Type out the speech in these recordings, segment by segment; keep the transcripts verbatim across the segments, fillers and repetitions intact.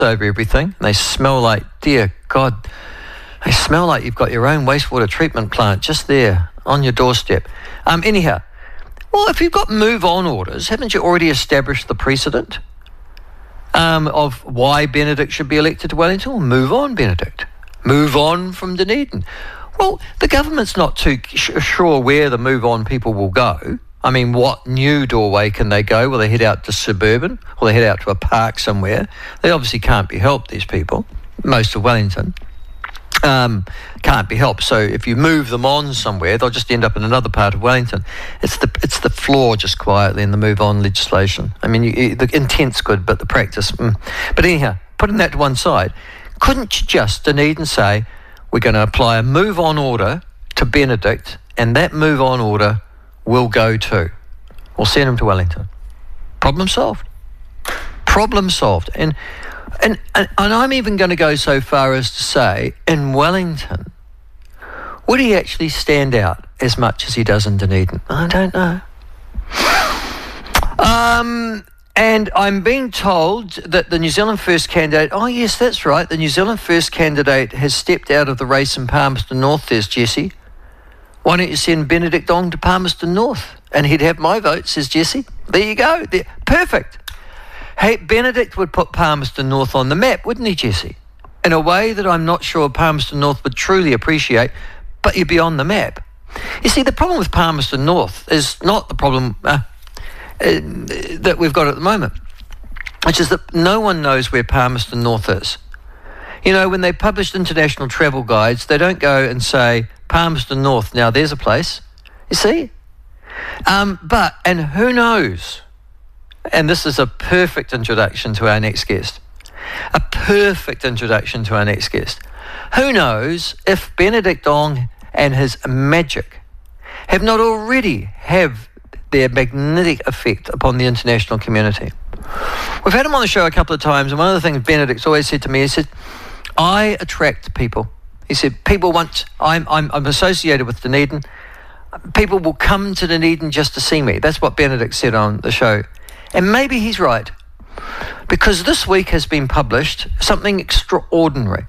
over everything. They smell like, dear God, they smell like you've got your own wastewater treatment plant just there on your doorstep. Um, anyhow, well, if you've got move-on orders, haven't you already established the precedent um, of why Benedict should be elected to Wellington? Well, move on, Benedict. Move on from Dunedin. Well, the government's not too sure where the move-on people will go. I mean, what new doorway can they go? Will they head out to suburban? Will they head out to a park somewhere? They obviously can't be helped, these people, most of Wellington. Um, can't be helped. So if you move them on somewhere, they'll just end up in another part of Wellington. It's the it's the flaw, just quietly, in the move-on legislation. I mean, you, the intent's good, but the practice... Mm. But anyhow, putting that to one side, couldn't you just, Dunedin, say, we're going to apply a move-on order to Benedict, and that move-on order will go to... We'll send him to Wellington. Problem solved. Problem solved. And... And, and and I'm even going to go so far as to say, in Wellington, would he actually stand out as much as he does in Dunedin? I don't know. Um, and I'm being told that the New Zealand First candidate, oh yes, that's right, the New Zealand First candidate has stepped out of the race in Palmerston North. There's Jesse. Why don't you send Benedict Ong to Palmerston North? And he'd have my vote, says Jesse. There you go. There. Perfect. Hey, Benedict would put Palmerston North on the map, wouldn't he, Jesse? In a way that I'm not sure Palmerston North would truly appreciate, but you'd be on the map. You see, the problem with Palmerston North is not the problem uh, uh, that we've got at the moment, which is that no one knows where Palmerston North is. You know, when they publish international travel guides, they don't go and say, Palmerston North, now there's a place. You see? Um, but, and who knows... And this is a perfect introduction to our next guest. A perfect introduction to our next guest. Who knows if Benedict Ong and his magic have not already have their magnetic effect upon the international community. We've had him on the show a couple of times, and one of the things Benedict's always said to me, he said, I attract people. He said, people want, I'm, I'm, I'm associated with Dunedin. People will come to Dunedin just to see me. That's what Benedict said on the show. And maybe he's right, because this week has been published something extraordinary.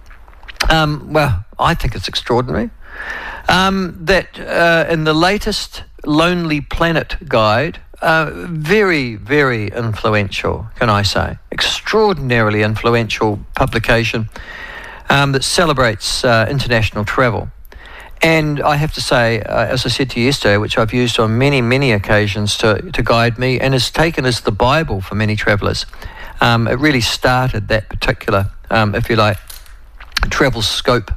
Um, well, I think it's extraordinary. Um, that uh, in the latest Lonely Planet guide, uh, very, very influential, can I say, extraordinarily influential publication um, that celebrates uh, international travel. And I have to say, uh, as I said to you yesterday, which I've used on many, many occasions to, to guide me, and is taken as the Bible for many travellers. Um, it really started that particular, um, if you like, travel scope.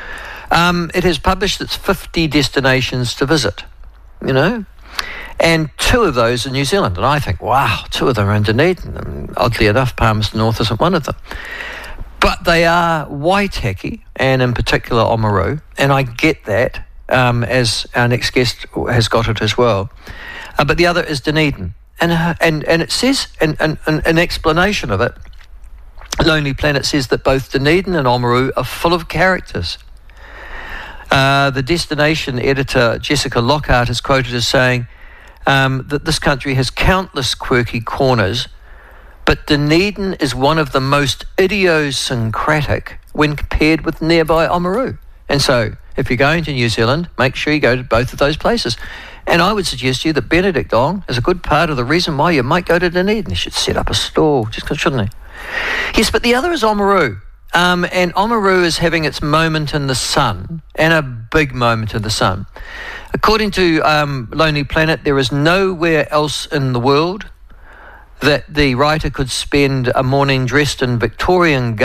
Um, it has published its fifty destinations to visit, you know, and two of those are New Zealand. And I think, wow, two of them are in Dunedin. And oddly enough, Palmerston North isn't one of them. But they are Waitaki, and in particular Oamaru, and I get that, um, as our next guest has got it as well. Uh, but the other is Dunedin. And uh, and, and it says, and an, an, an explanation of it, Lonely Planet says that both Dunedin and Oamaru are full of characters. Uh, the destination editor, Jessica Lockhart, is quoted as saying um, that this country has countless quirky corners, but Dunedin is one of the most idiosyncratic when compared with nearby Oamaru. And so, if you're going to New Zealand, make sure you go to both of those places. And I would suggest to you that Benedict Ong is a good part of the reason why you might go to Dunedin. He should set up a stall, just shouldn't he? Yes, but the other is Oamaru. Um, and Oamaru is having its moment in the sun, and a big moment in the sun. According to um, Lonely Planet, there is nowhere else in the world that the writer could spend a morning dressed in Victorian